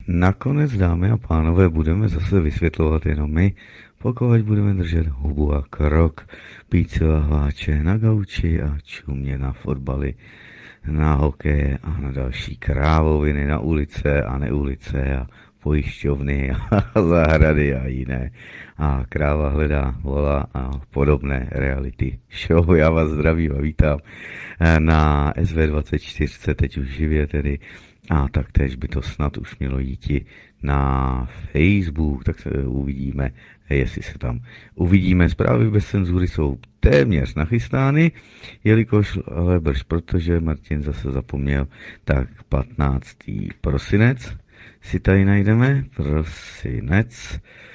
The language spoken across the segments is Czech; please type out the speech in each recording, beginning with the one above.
Nakonec, dámy a pánové, budeme zase vysvětlovat jenom my, pokud budeme držet hubu a krok, pít si lahváče na gauči a čumě na fotbaly, na hokeje a na další krávoviny, na ulice a neulice a pojišťovny a zahrady a jiné. A kráva hledá, volá a podobné reality show. Já vás zdravím a vítám na SV24, teď už živě tedy. A taktéž by to snad už mělo jít i na Facebook, tak se uvidíme, jestli se tam uvidíme. Zprávy bez cenzury jsou téměř nachystány, jelikož, ale brž, protože Martin zase zapomněl, tak 15. prosinec si tady najdeme, prosinec,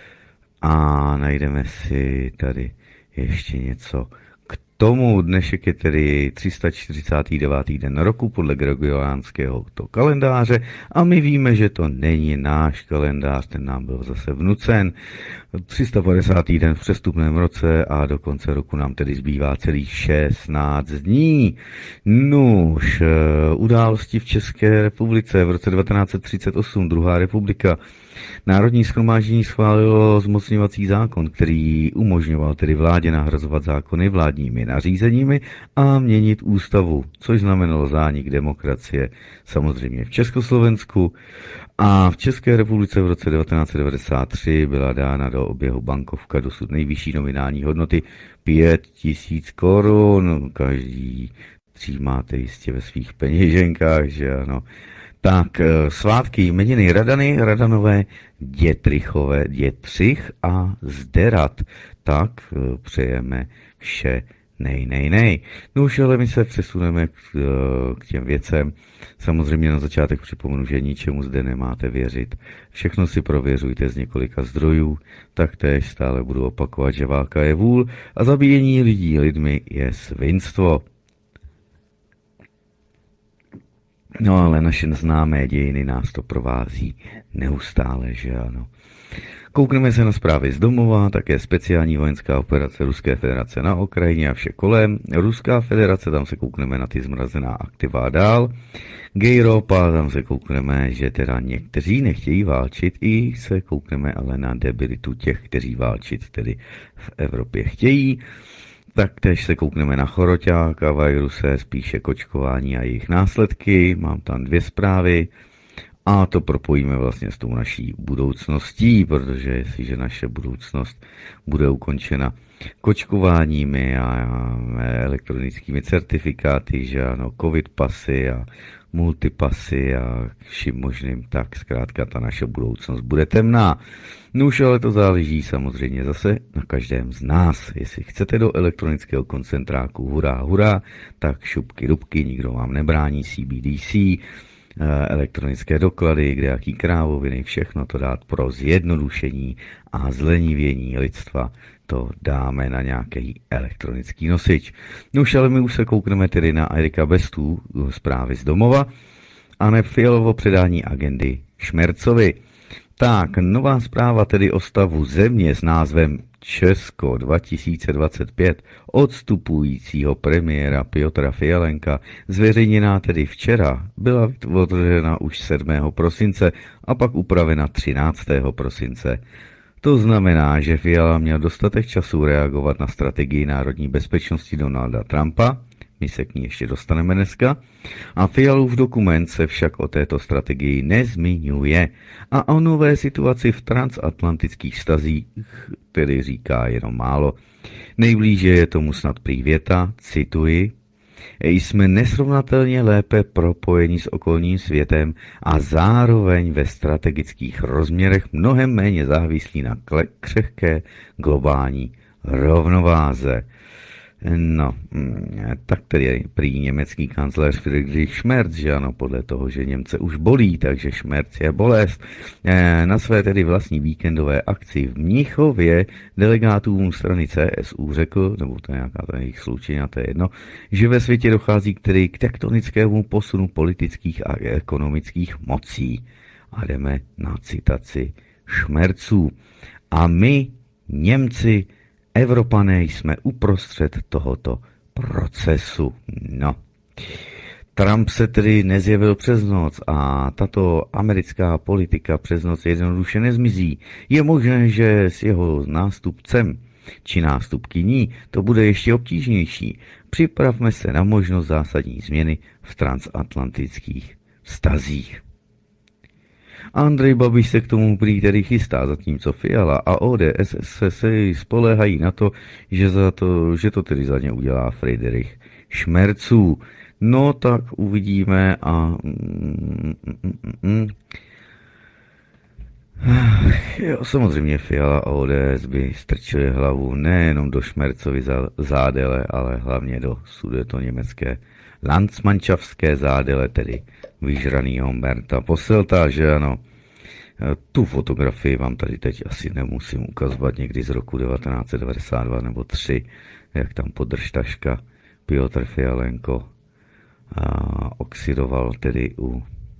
a najdeme si tady ještě něco k tomu. Dnešek je tedy 349. den roku podle gregoriánského kalendáře a my víme, že to není náš kalendář, ten nám byl zase vnucen. 350. den v přestupném roce a do konce roku nám tedy zbývá celých 16 dní. Nuž, události v České republice v roce 1938, druhá republika. Národní shromáždění schválilo zmocňovací zákon, který umožňoval tedy vládě nahrazovat zákony vládními nařízeními a měnit ústavu, což znamenalo zánik demokracie samozřejmě v Československu. A v České republice v roce 1993 byla dána do oběhu bankovka dosud nejvyšší nominální hodnoty 5000 korun. Každý máte jistě ve svých peněženkách, že ano. Tak, svátky, jmeniny Radany, Radanové, Dětrychové, Dětřich a Zderat. Tak přejeme vše nej. No už ale my se přesuneme k těm věcem. Samozřejmě na začátek připomenu, že ničemu zde nemáte věřit. Všechno si prověřujte z několika zdrojů. Taktéž stále budu opakovat, že válka je vůl a zabíjení lidí lidmi je svinstvo. No ale naše známé dějiny nás to provází neustále, že ano. Koukneme se na zprávy z domova, také speciální vojenská operace Ruské federace na Ukrajině a vše kolem. Ruská federace, tam se koukneme na ty zmrazená aktiva dál. Gejropa, tam se koukneme, že teda někteří nechtějí válčit, i se koukneme ale na debilitu těch, kteří válčit tedy v Evropě chtějí. Taktéž se koukneme na choroťák a viruse, spíše kočkování a jejich následky. Mám tam 2 zprávy a to propojíme vlastně s tou naší budoucností, protože jestliže naše budoucnost bude ukončena kočkováními a elektronickými certifikáty, že ano, covid pasy a multipasy a vším možným, tak zkrátka ta naše budoucnost bude temná. No už ale to záleží samozřejmě zase na každém z nás. Jestli chcete do elektronického koncentráku, hurá, tak šupky dubky, nikdo vám nebrání, CBDC, elektronické doklady, kde jaký krávoviny, všechno to dát pro zjednodušení a zlenivění lidstva. To dáme na nějaký elektronický nosič. No už ale my už se koukneme tedy na Erika Bestu zprávy z domova a ne Fialovo předání agendy Šmercovi. Tak, nová zpráva tedy o stavu země s názvem Česko 2025 odstupujícího premiéra Piotra Fialenka, zveřejněná tedy včera, byla vytvořena už 7. prosince a pak upravena 13. prosince. To znamená, že Fiala měl dostatek času reagovat na strategii národní bezpečnosti Donalda Trumpa, my se k ní ještě dostaneme dneska, a Fialův dokument se však o této strategii nezmiňuje a o nové situaci v transatlantických vztazích tedy říká jenom málo. Nejblíže je tomu snad prý věta, cituji: jsme nesrovnatelně lépe propojeni s okolním světem a zároveň ve strategických rozměrech mnohem méně závislí na křehké globální rovnováze. No, tak tedy prý německý kancléř Friedrich Schmerz, že ano, podle toho, že Němce už bolí, takže Schmerz je bolest. Na své tedy vlastní víkendové akci v Mnichově delegátům strany CSU řekl, nebo to je nějaká ta jejich sloučená, to je jedno, že ve světě dochází k tektonickému posunu politických a ekonomických mocí. A jdeme na citaci Schmerzů. A my, Němci, Evropané, jsme uprostřed tohoto procesu. No, Trump se tedy nezjevil přes noc a tato americká politika přes noc jednoduše nezmizí. Je možné, že s jeho nástupcem či nástupkyní to bude ještě obtížnější. Připravme se na možnost zásadní změny v transatlantických vztazích. Andrej Babiš se k tomu prý tedy chystá, zatímco Fiala a ODS se spoléhají na to, že to tedy za ně udělá Friedrich Šmerců. No tak uvidíme a jo, samozřejmě Fiala a ODS by strčili hlavu nejenom do Šmercovy zádele, ale hlavně do sudetoněmecké landsmanšafské zádele, tedy vyžranýho Berta Posselta, že ano. Tu fotografii vám tady teď asi nemusím ukazovat, někdy z roku 1992 nebo 3, jak tam podržtaška Piotr Fialenko oxidoval tedy u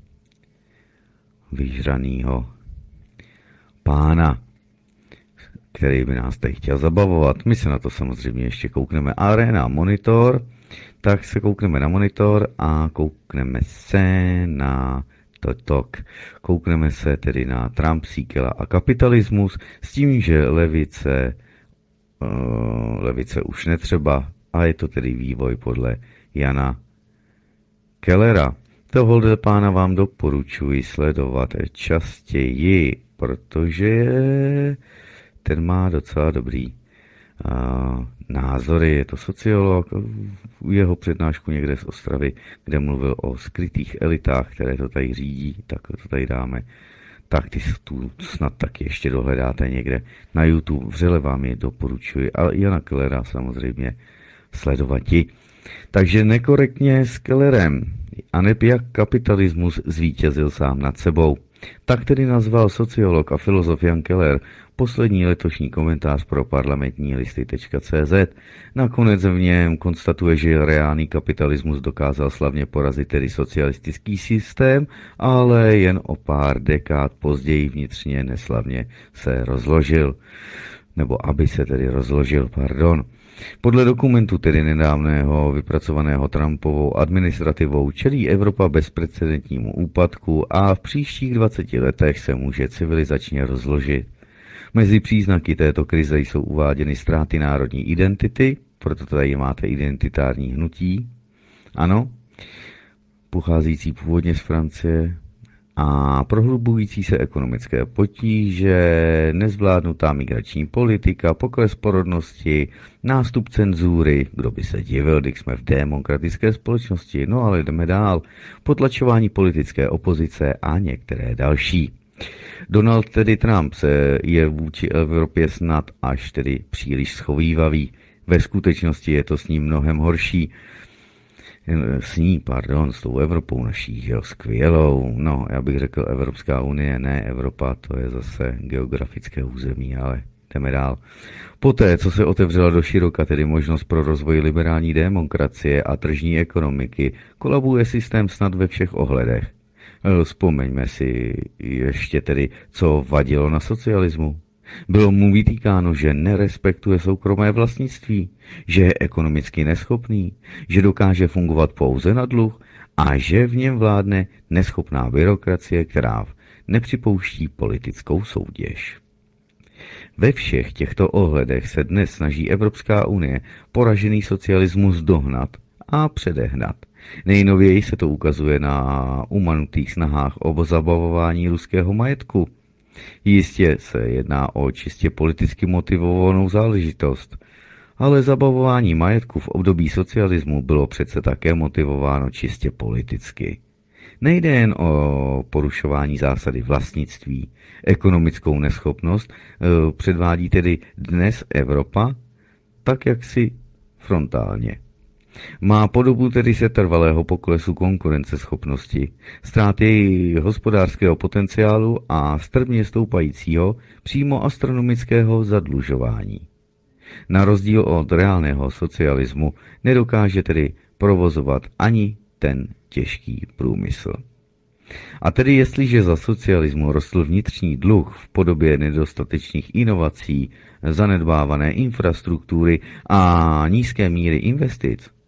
vyžranýho pána, který by nás tady chtěl zabavovat. My se na to samozřejmě ještě koukneme. Arena Monitor, tak se koukneme na Monitor a koukneme se na TikTok. Koukneme se tedy na Trump, Síkela a kapitalismus s tím, že levice už netřeba a je to tedy vývoj podle Jana Kellera. Tohle pána vám doporučuji sledovat častěji, protože ten má docela dobrý názory. Je to sociolog, jeho přednášku někde z Ostravy, kde mluvil o skrytých elitách, které to tady řídí, tak to tady dáme. Tak ty tu snad taky ještě dohledáte někde na YouTube. Vřele vám je doporučuji. A Jana Kellera samozřejmě sledovati. Takže nekorektně s Kellerem. Aneb jak kapitalismus zvítězil sám nad sebou. Tak tedy nazval sociolog a filozof Jan Keller poslední letošní komentář pro parlamentní listy.cz. Nakonec v něm konstatuje, že reálný kapitalismus dokázal slavně porazit tedy socialistický systém, ale jen o pár dekád později vnitřně neslavně se rozložil. Nebo aby se tedy rozložil, pardon. Podle dokumentu tedy nedávného vypracovaného Trumpovou administrativou čelí Evropa bezprecedentnímu úpadku a v příštích 20 letech se může civilizačně rozložit. Mezi příznaky této krize jsou uváděny ztráty národní identity, proto tady máte identitární hnutí, ano, pocházející původně z Francie, a prohlubující se ekonomické potíže, nezvládnutá migrační politika, pokles porodnosti, nástup cenzury, kdo by se divil, když jsme v demokratické společnosti, no ale jdeme dál, potlačování politické opozice a některé další. Donald tedy Trump je vůči Evropě snad až tedy příliš schovívavý, ve skutečnosti je to s ním mnohem horší. S tou Evropou naší, že jo, skvělou, no, já bych řekl Evropská unie, ne Evropa, to je zase geografické území, ale jdeme dál. Poté, co se otevřela do široka tedy možnost pro rozvoj liberální demokracie a tržní ekonomiky, kolabuje systém snad ve všech ohledech. Vzpomeňme si ještě tedy, co vadilo na socialismu. Bylo mu vytýkáno, že nerespektuje soukromé vlastnictví, že je ekonomicky neschopný, že dokáže fungovat pouze na dluh a že v něm vládne neschopná byrokracie, která nepřipouští politickou soutěž. Ve všech těchto ohledech se dnes snaží Evropská unie poražený socialismus dohnat a předehnat. Nejnověji se to ukazuje na umanutých snahách o zabavování ruského majetku. Jistě se jedná o čistě politicky motivovanou záležitost, ale zabavování majetku v období socialismu bylo přece také motivováno čistě politicky. Nejde jen o porušování zásady vlastnictví, ekonomickou neschopnost předvádí tedy dnes Evropa tak jaksi frontálně. Má podobu tedy setrvalého poklesu konkurenceschopnosti, ztráty hospodářského potenciálu a strmě stoupajícího přímo astronomického zadlužování. Na rozdíl od reálného socialismu nedokáže tedy provozovat ani ten těžký průmysl. A tedy jestliže za socialismu rostl vnitřní dluh v podobě nedostatečných inovací, zanedbávané infrastruktury a nízké míry investic,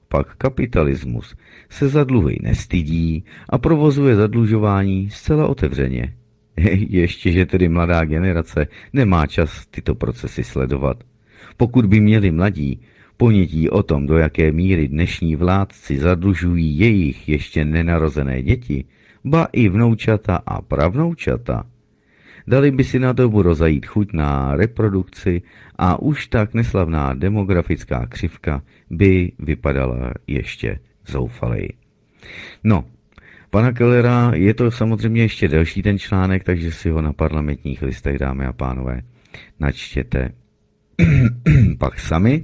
pak kapitalismus se zadluhy nestydí a provozuje zadlužování zcela otevřeně. Ještě, že tedy mladá generace nemá čas tyto procesy sledovat. Pokud by měli mladí ponětí o tom, do jaké míry dnešní vládci zadlužují jejich ještě nenarozené děti, ba i vnoučata a pravnoučata, dali by si na dobu rozajít chuť na reprodukci a už tak neslavná demografická křivka by vypadala ještě zoufaleji. No, pana Kellera je to samozřejmě ještě delší ten článek, takže si ho na Parlamentních listech, dámy a pánové, načtěte pak sami.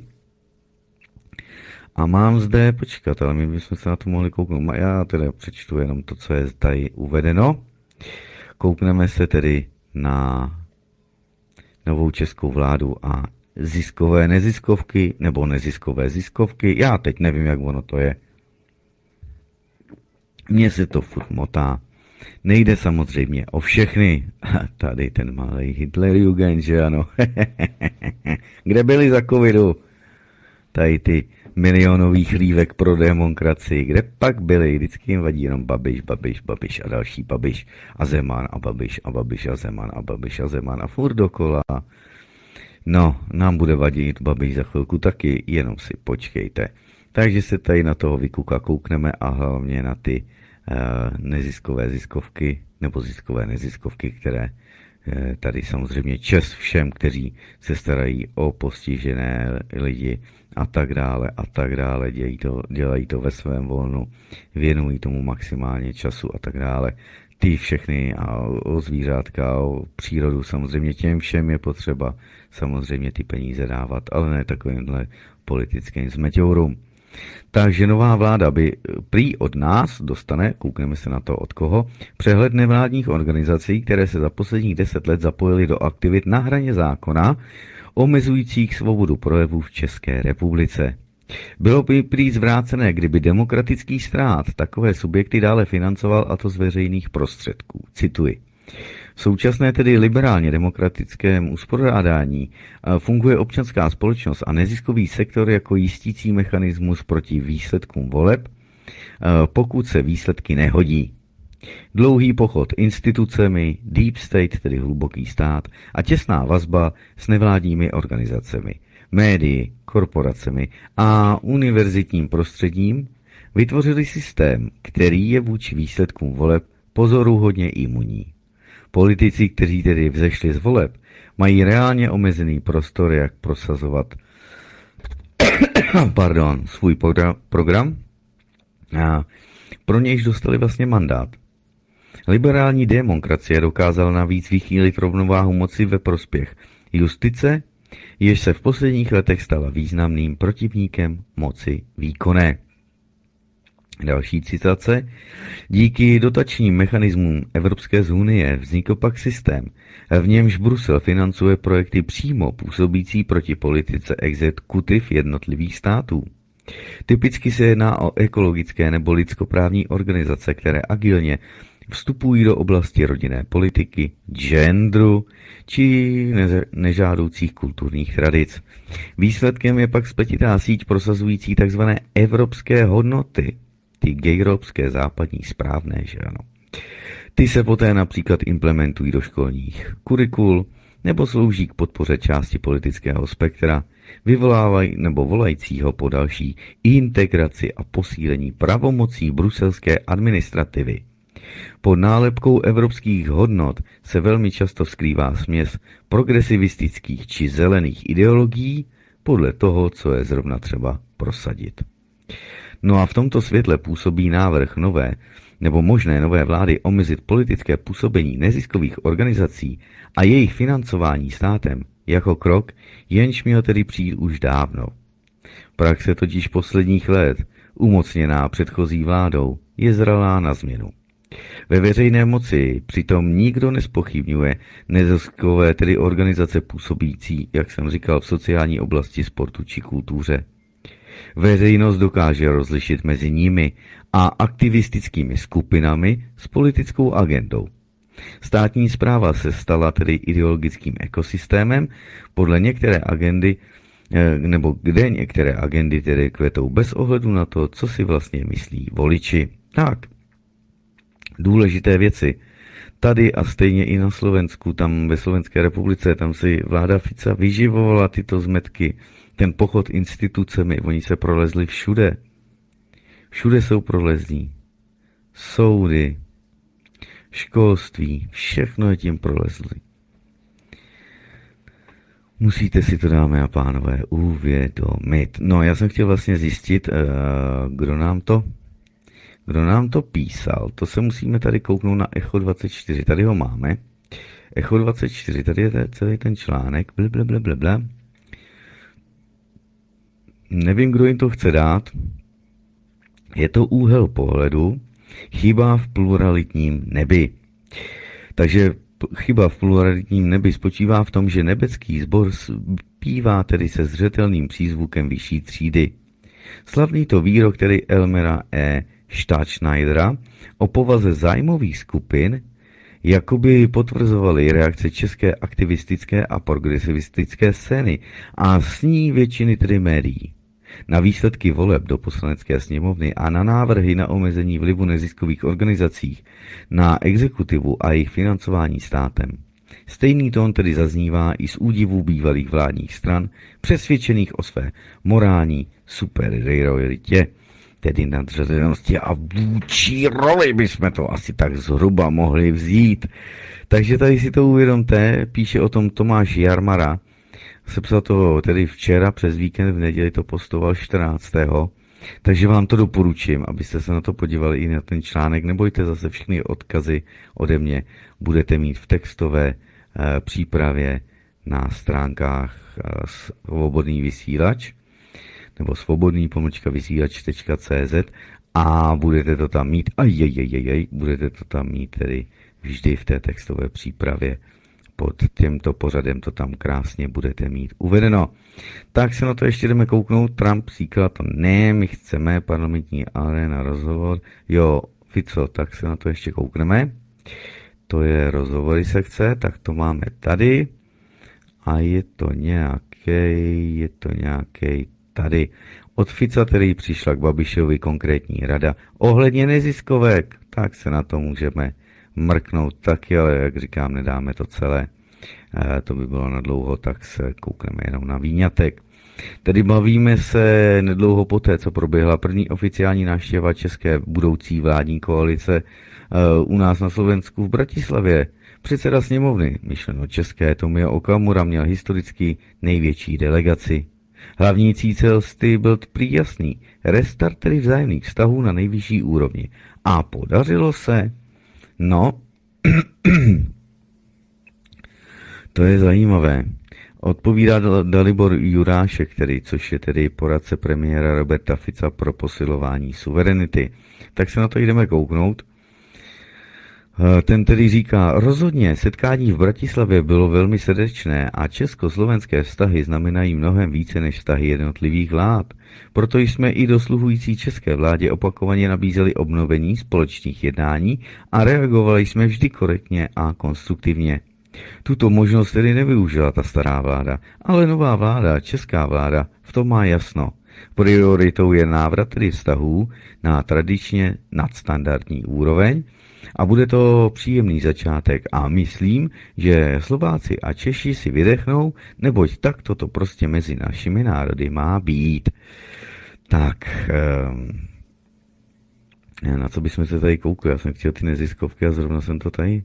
A mám zde, počkat, ale my bychom se na to mohli kouknout. Já teda přečtu jenom to, co je tady uvedeno. Koukneme se tedy na novou českou vládu a ziskové neziskovky, nebo neziskové ziskovky. Já teď nevím, jak ono to je. Mně se to furt motá. Nejde samozřejmě o všechny. Tady ten malej Hitlerjugend, že ano. Kde byli za covidu? Tady ty milionový chlívek pro demokracii. Kde pak byli? Vždycky jim vadí jenom Babiš, Babiš, Babiš a další Babiš a Zeman a Babiš a Babiš a Zeman a Babiš a Zeman a furt dokola. No, nám bude vadit Babiš za chvilku taky, jenom si počkejte. Takže se tady na toho Vikuka koukneme a hlavně na ty neziskové ziskovky nebo ziskové neziskovky, které tady samozřejmě čest všem, kteří se starají o postižené lidi a tak dále, dělají to ve svém volnu, věnují tomu maximálně času a tak dále. Ty všechny a o zvířátka, o přírodu, samozřejmě těm všem je potřeba samozřejmě ty peníze dávat, ale ne takovýmhle politickým zmeťourům. Takže nová vláda by prý od nás dostane, koukneme se na to od koho, přehled nevládních organizací, které se za posledních 10 let zapojily do aktivit na hraně zákona, omezujících svobodu projevu v České republice. Bylo by prý zvrácené, kdyby demokratický stát takové subjekty dále financoval, a to z veřejných prostředků. Cituji. V současné tedy liberálně demokratickém uspořádání funguje občanská společnost a neziskový sektor jako jistící mechanismus proti výsledkům voleb, pokud se výsledky nehodí. Dlouhý pochod institucemi, deep state, tedy hluboký stát, a těsná vazba s nevládními organizacemi, médii, korporacemi a univerzitním prostředím vytvořili systém, který je vůči výsledkům voleb pozoruhodně imunní. Politici, kteří tedy vzešli z voleb, mají reálně omezený prostor, jak prosazovat svůj program, a pro nějž dostali vlastně mandát. Liberální demokracie dokázala navíc vychýlit rovnováhu moci ve prospěch justice, jež se v posledních letech stala významným protivníkem moci výkonné. Další citace. Díky dotačním mechanismům Evropské unie vznikl pak systém, v němž Brusel financuje projekty přímo působící proti politice exekutiv jednotlivých států. Typicky se jedná o ekologické nebo lidskoprávní organizace, které agilně vstupují do oblasti rodinné politiky, genderu či nežádoucích kulturních tradic. Výsledkem je pak spletitá síť prosazující tzv. Evropské hodnoty, ty gejropské západní správné, že ano. Ty se poté například implementují do školních kurikul nebo slouží k podpoře části politického spektra, vyvolávají nebo volajícího po další integraci a posílení pravomocí bruselské administrativy. Pod nálepkou evropských hodnot se velmi často skrývá směs progresivistických či zelených ideologií podle toho, co je zrovna třeba prosadit. No a v tomto světle působí návrh nové nebo možné nové vlády omezit politické působení neziskových organizací a jejich financování státem jako krok, jenž měl tedy přijít už dávno. Praxe totiž posledních let, umocněná předchozí vládou, je zralá na změnu. Ve veřejné moci přitom nikdo nezpochybňuje neziskové, tedy organizace působící, jak jsem říkal, v sociální oblasti, sportu či kultuře. Veřejnost dokáže rozlišit mezi nimi a aktivistickými skupinami s politickou agendou. Státní správa se stala tedy ideologickým ekosystémem, podle některé agendy nebo kde některé agendy tedy kvetou bez ohledu na to, co si vlastně myslí voliči. Tak, důležité věci. Tady a stejně i na Slovensku, tam ve Slovenské republice, tam si vláda Fica vyživovala tyto zmetky, ten pochod institucemi, oni se prolezli všude. Všude jsou prolezní. Soudy, školství, všechno je tím prolezli. Musíte si to, dámy a pánové, uvědomit. No, já jsem chtěl vlastně zjistit, kdo nám to písal. To se musíme tady kouknout na Echo 24. Tady ho máme. Echo 24, tady je celý ten článek. Blablabla. Nevím, kdo jim to chce dát. Je to úhel pohledu. Chyba v pluralitním nebi. Takže chyba v pluralitním nebi spočívá v tom, že nebecký sbor zpívá tedy se zřetelným přízvukem vyšší třídy. Slavný to výrok tedy Elmera Staatsschneidera o povaze zájmových skupin jakoby potvrzovaly reakce české aktivistické a progresivistické scény a s ní většiny tedy médií. Na výsledky voleb do poslanecké sněmovny a na návrhy na omezení vlivu neziskových organizací na exekutivu a jejich financování státem. Stejný tón tedy zaznívá i z údivů bývalých vládních stran, přesvědčených o své morální superioritě, tedy nadřazenosti a vůči roli bychom to asi tak zhruba mohli vzít. Takže tady si to uvědomte, píše o tom Tomáš Jarmara, sepsal to tedy včera, přes víkend, v neděli to postoval 14. Takže vám to doporučím, abyste se na to podívali i na ten článek. Nebojte, zase všechny odkazy ode mě budete mít v textové přípravě na stránkách Svobodný vysílač nebo svobodný-vysílač.cz a budete to tam mít, budete to tam mít tedy vždy v té textové přípravě. Pod tímto pořadem to tam krásně budete mít uvedeno. Tak se na to ještě jdeme kouknout. Trump říkal to ne, my chceme parlamentní arena rozhovor. Jo, Fico, tak se na to ještě koukneme. To je rozhovory sekce, tak to máme tady. A je to nějaký tady. Od Fica tedy přišla k Babišovi konkrétní rada ohledně neziskovek. Tak se na to můžeme mrknout taky, ale jak říkám, nedáme to celé. To by bylo nadlouho, tak se koukneme jenom na výňatek. Tedy bavíme se nedlouho poté, co proběhla první oficiální návštěva české budoucí vládní koalice u nás na Slovensku v Bratislavě. Předseda sněmovny, myšleno české, Tomio Okamura, měl historicky největší delegaci. Hlavní cíl byl prý jasný, restart tedy vzájemných vztahů na nejvyšší úrovni. A podařilo se. No, to je zajímavé. Odpovídá Dalibor Jurášek, což je tedy poradce premiéra Roberta Fica pro posilování suverenity. Tak se na to jdeme kouknout. Ten tedy říká, rozhodně setkání v Bratislavě bylo velmi srdečné a československé vztahy znamenají mnohem více než vztahy jednotlivých vlád. Proto jsme i dosluhující české vládě opakovaně nabízeli obnovení společných jednání a reagovali jsme vždy korektně a konstruktivně. Tuto možnost tedy nevyužila ta stará vláda, ale nová vláda, česká vláda, v tom má jasno. Prioritou je návrat tedy vztahů na tradičně nadstandardní úroveň a bude to příjemný začátek a myslím, že Slováci a Češi si vydechnou, neboť tak toto prostě mezi našimi národy má být. Tak, na co bychom se tady koukli? Já jsem chtěl ty neziskovky a zrovna jsem to tady...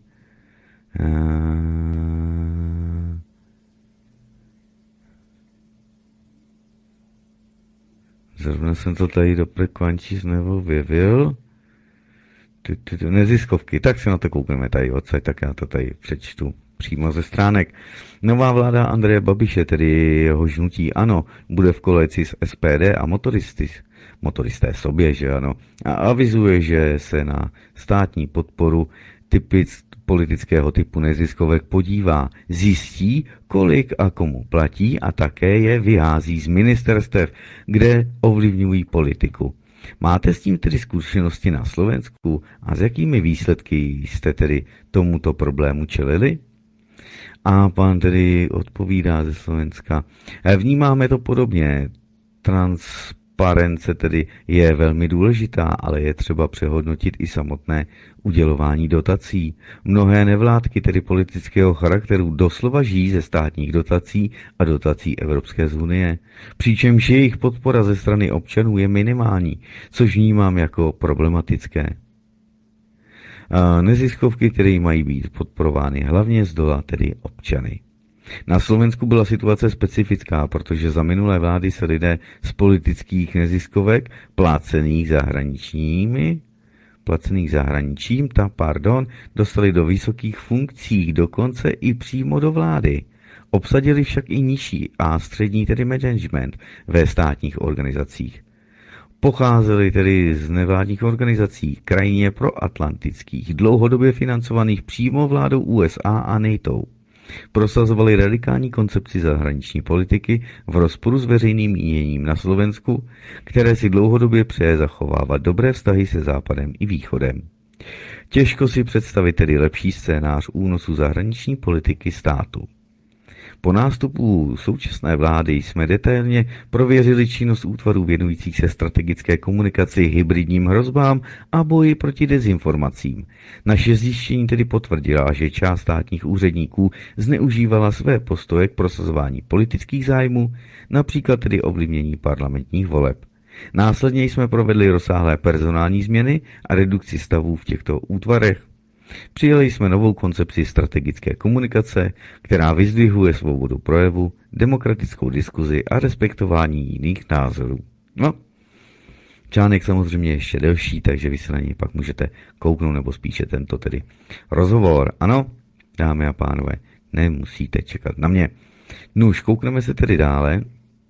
Zrovna jsem to tady do prekvančí neobjevil. Neziskovky, tak se na to koukneme tady odsaď, tak já to tady přečtu přímo ze stránek. Nová vláda Andreje Babiše, tedy jeho hnutí ANO, bude v koalici s SPD a motoristé sobě, že ano, a avizuje, že se na státní podporu politického typu neziskovek podívá, zjistí, kolik a komu platí a také je vyhází z ministerstev, kde ovlivňují politiku. Máte s tím tedy zkušenosti na Slovensku a s jakými výsledky jste tedy tomuto problému čelili? A pán tedy odpovídá ze Slovenska. Vnímáme to podobně. Transparence tedy je velmi důležitá, ale je třeba přehodnotit i samotné udělování dotací. Mnohé nevládky, tedy politického charakteru, doslova žijí ze státních dotací a dotací Evropské unie. Přičemž jejich podpora ze strany občanů je minimální, což vnímám jako problematické. Neziskovky, které mají být podporovány hlavně z dola, tedy občany. Na Slovensku byla situace specifická, protože za minulé vlády se lidé z politických neziskovek placených zahraničím, dostali do vysokých funkcí, dokonce i přímo do vlády. Obsadili však i nižší a střední, tedy management ve státních organizacích. Pocházeli tedy z nevládních organizací krajně proatlantických, dlouhodobě financovaných přímo vládou USA a NATO. Prosazovali radikální koncepci zahraniční politiky v rozporu s veřejným míněním na Slovensku, které si dlouhodobě přeje zachovávat dobré vztahy se Západem i Východem. Těžko si představit tedy lepší scénář únosu zahraniční politiky státu. Po nástupu současné vlády jsme detailně prověřili činnost útvarů věnujících se strategické komunikaci, hybridním hrozbám a boji proti dezinformacím. Naše zjištění tedy potvrdila, že část státních úředníků zneužívala své postoje k prosazování politických zájmů, například tedy ovlivnění parlamentních voleb. Následně jsme provedli rozsáhlé personální změny a redukci stavů v těchto útvarech. Přijali jsme novou koncepci strategické komunikace, která vyzdvihuje svobodu projevu, demokratickou diskuzi a respektování jiných názorů. No, článek samozřejmě ještě delší, takže vy se na něj pak můžete kouknout, nebo spíše tento tedy rozhovor. Ano, dámy a pánové, nemusíte čekat na mě. Nuž, koukneme se tedy dále.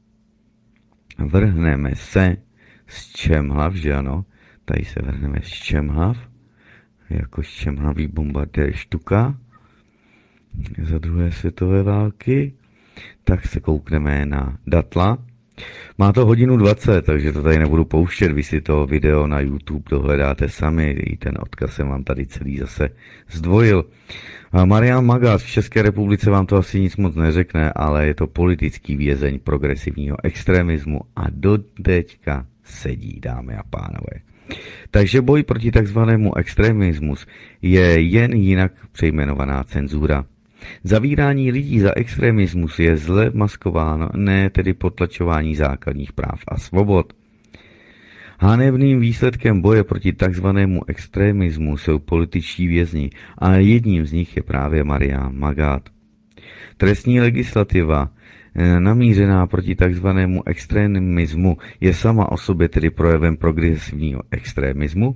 Vrhneme se z Čemhlav, že ano? Tady se vrhneme z Čemhlav. Jako štěmhavý bombardér Štuka za druhé světové války, tak se koukneme na Datla. Má to 1:20, takže to tady nebudu pouštět, vy si to video na YouTube dohledáte sami, i ten odkaz jsem vám tady celý zase zdvojil. Marian Magát v České republice vám to asi nic moc neřekne, ale je to politický vězeň progresivního extremismu a doteďka sedí, dámy a pánové. Takže boj proti takzvanému extremismu je jen jinak přejmenovaná cenzura. Zavírání lidí za extremismus je zle maskováno, ne tedy potlačování základních práv a svobod. Hanebným výsledkem boje proti takzvanému extremismu jsou političtí vězni a jedním z nich je právě Marian Magát. Trestní legislativa namířená proti takzvanému extremismu je sama o sobě tedy projevem progresivního extremismu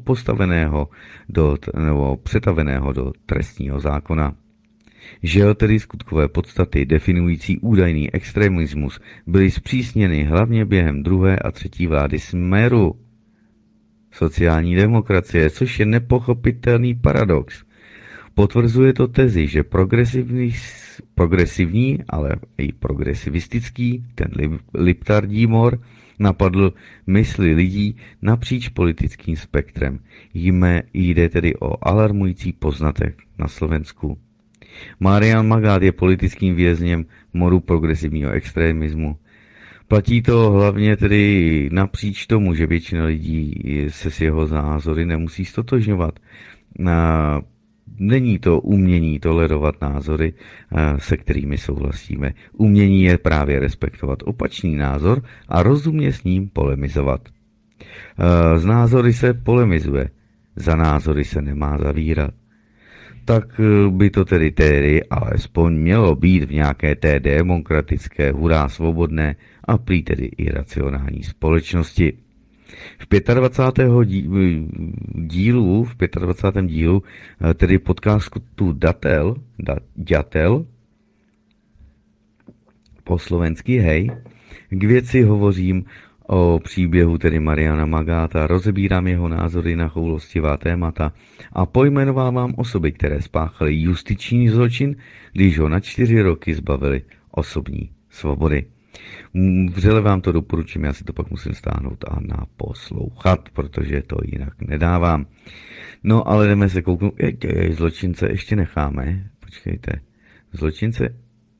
přetaveného do trestního zákona. Že tedy skutkové podstaty definující údajný extremismus byly zpřísněny hlavně během druhé a třetí vlády Smeru sociální demokracie, což je nepochopitelný paradox. Potvrzuje to tezi, že progresivní, ale i progresivistický, ten liptardí mor, napadl mysli lidí napříč politickým spektrem. Jde tedy o alarmující poznatek na Slovensku. Marian Magát je politickým vězněm moru progresivního extremismu. Platí to hlavně tedy napříč tomu, že většina lidí se s jeho názory nemusí stotožňovat. Není to umění tolerovat názory, se kterými souhlasíme. Umění je právě respektovat opačný názor a rozumně s ním polemizovat. Z názory se polemizuje, za názory se nemá zavírat. Tak by to tedy alespoň mělo být v nějaké té demokratické, hurá svobodné a prý tedy i racionální společnosti. V 25. dílu, tedy podcastu Ďatel, po slovensky hej, k věci hovořím o příběhu tedy Mariana Magáta, rozebírám jeho názory na choulostivá témata a pojmenovávám osoby, které spáchaly justiční zločin, když ho na 4 roky zbavili osobní svobody. Vřele vám to doporučím, já si to pak musím stáhnout a naposlouchat, protože to jinak nedávám. No ale jdeme se kouknout, zločince ještě necháme, počkejte, Zločince?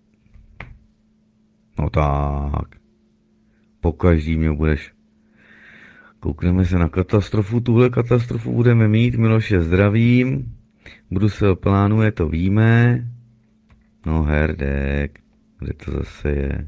No tak. Pokaždý mě budeš. Koukneme se na katastrofu. Tuhle katastrofu budeme mít. Miloše, zdravím. Brusel plánuje, to víme. No herdek. Kde to zase je?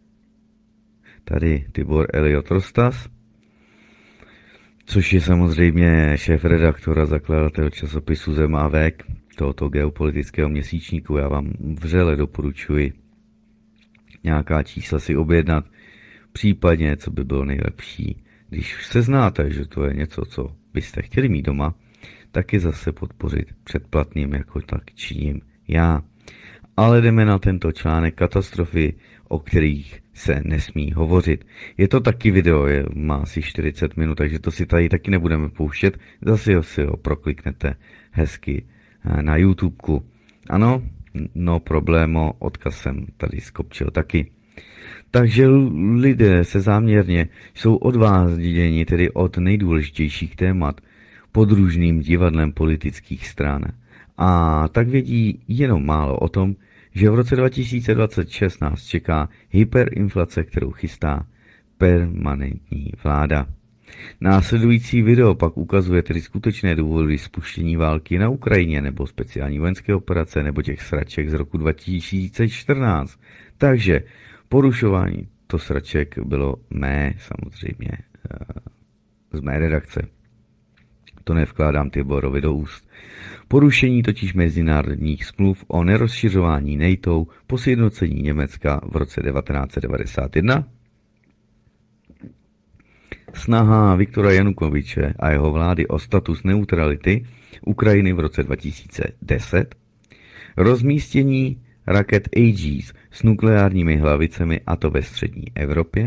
Tady Tibor Eliot Rostas. Což je samozřejmě šéf-redaktor a zakladatel časopisu Zem a Vek, tohoto geopolitického měsíčníku. Já vám vřele doporučuji nějaká čísla si objednat, případně, co by bylo nejlepší. Když se znáte, že to je něco, co byste chtěli mít doma, taky zase podpořit předplatným, jako tak činím já. Ale jdeme na tento článek katastrofy, o kterých se nesmí hovořit. Je to taky video, má asi 40 minut, takže to si tady taky nebudeme pouštět. Zase si ho prokliknete hezky na YouTubeku. Ano, no problémo, odkaz jsem tady skopčil taky. Takže lidé se záměrně jsou odváděni tedy od nejdůležitějších témat podružným divadlem politických stran. A tak vědí jenom málo o tom, že v roce 2026 nás čeká hyperinflace, kterou chystá permanentní vláda. Následující video pak ukazuje tedy skutečné důvody spuštění války na Ukrajině nebo speciální vojenské operace nebo těch sraček z roku 2014. Takže porušování to sraček bylo samozřejmě z mé redakce. To nevkládám Tiborovi do úst. Porušení totiž mezinárodních smluv o nerozšiřování NATO po sjednocení Německa v roce 1991, snaha Viktora Janukovyče a jeho vlády o status neutrality Ukrajiny v roce 2010, rozmístění raket Aegis s nukleárními hlavicemi, a to ve střední Evropě,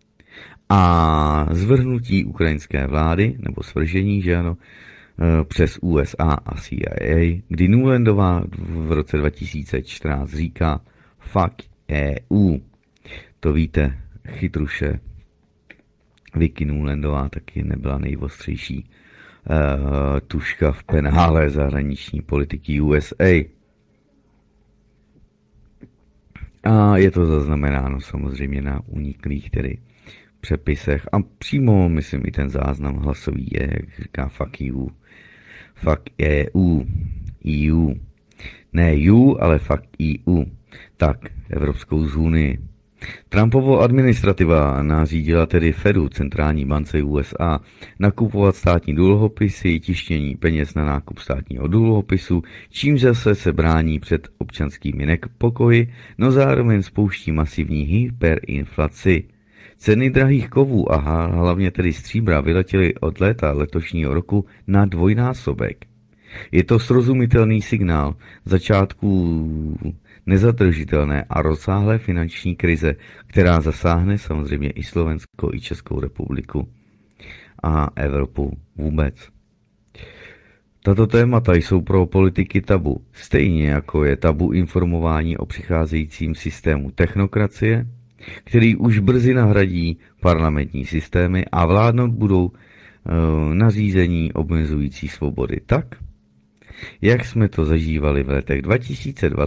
a zvrhnutí ukrajinské vlády, nebo svržení, že ano, přes USA a CIA, kdy Nulandová v roce 2014 říká fuck EU. To víte, chytruše. Vicky Nulandová taky nebyla nejostřejší tuška v penále zahraniční politiky USA. A je to zaznamenáno samozřejmě na uniklých tedy přepisech a přímo, myslím, i ten záznam hlasový je, jak říká fuck you. Fuck EU. EU. Ne EU, ale fuck EU. Tak, Evropskou unii. Trumpovo administrativa nařídila tedy Fedu, centrální bance USA, nakupovat státní dluhopisy, tištění peněz na nákup státního dluhopisu, čím zase se brání před občanskými nepokoji, no zároveň spouští masivní hyperinflaci. Ceny drahých kovů a hlavně tedy stříbra vyletěly od léta letošního roku na dvojnásobek. Je to srozumitelný signál začátku nezadržitelné a rozsáhlé finanční krize, která zasáhne samozřejmě i Slovensko, i Českou republiku a Evropu vůbec. Tato témata jsou pro politiky tabu, stejně jako je tabu informování o přicházejícím systému technokracie, který už brzy nahradí parlamentní systémy a vládnout budou nařízení omezující svobody tak, jak jsme to zažívali v letech 2020